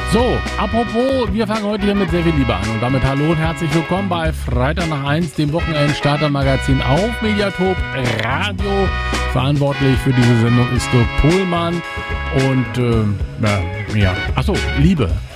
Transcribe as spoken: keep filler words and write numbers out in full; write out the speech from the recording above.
So, apropos, wir fangen heute hier mit sehr viel Liebe an und damit hallo und herzlich willkommen bei Freitag nach eins, dem Wochenend-Starter-Magazin auf Mediatop Radio. Verantwortlich für diese Sendung ist der Pohlmann und äh, ja, ja, achso, Liebe.